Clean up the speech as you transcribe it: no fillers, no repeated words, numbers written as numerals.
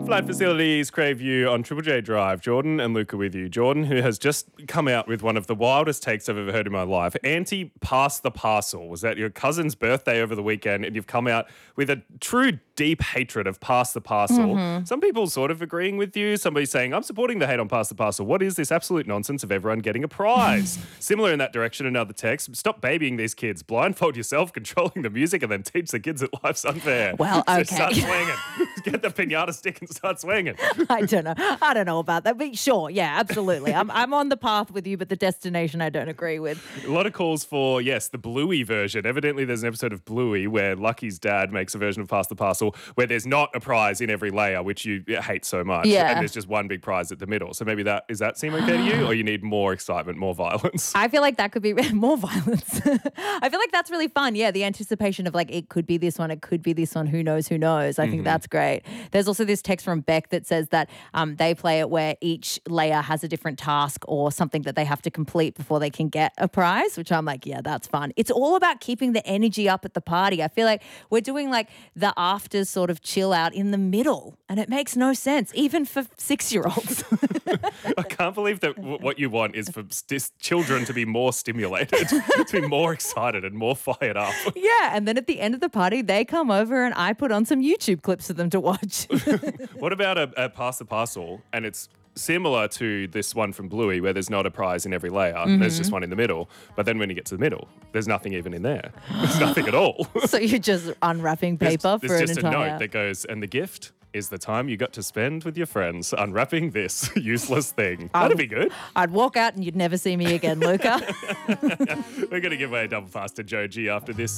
Flight Facilities, Crave You on Triple J Drive. Jordan and Luca with you. Jordan, who has just come out with one of the wildest takes I've ever heard in my life. Pass the parcel. Was that your cousin's birthday over the weekend and you've come out with a true deep hatred of Pass the Parcel? Mm-hmm. Some people sort of agreeing with you. Somebody saying, I'm supporting the hate on Pass the Parcel. What is this absolute nonsense of everyone getting a prize? Similar in that direction, another text. Stop babying these kids. Blindfold yourself, controlling the music, and then teach the kids that life's unfair. Well, So okay. start swinging. Get the pinata stick and start swinging. I don't know about that, but sure, yeah, absolutely. I'm on the path with you, but the destination I don't agree with. A lot of calls for, yes, the Bluey version. Evidently, there's an episode of Bluey where Lucky's dad makes a version of Pass the Parcel where there's not a prize in every layer, which you hate so much. Yeah. And there's just one big prize at the middle. So maybe does that seem okay to you? Or you need more excitement, more violence? I feel like that could be more violence. I feel like that's really fun. Yeah, the anticipation of like, it could be this one, it could be this one, who knows, who knows. I think that's great. There's also this text from Beck that says that they play it where each layer has a different task or something that they have to complete before they can get a prize, which I'm like, yeah, that's fun. It's all about keeping the energy up at the party. I feel like we're doing like the after sort of chill out in the middle, and it makes no sense, even for 6-year-olds. I can't believe that what you want is for children to be more stimulated, to be more excited and more fired up. Yeah, and then at the end of the party, they come over and I put on some YouTube clips for them to watch. What about a Pass the Parcel and it's similar to this one from Bluey where there's not a prize in every layer. There's just one in the middle. But then when you get to the middle, there's nothing even in there. There's nothing at all. So you're just unwrapping paper There's for an just entire... a note that goes, and the gift is the time you got to spend with your friends unwrapping this useless thing. That'd be good. I'd walk out and you'd never see me again, Luca. We're going to give away a double pass to Joji after this.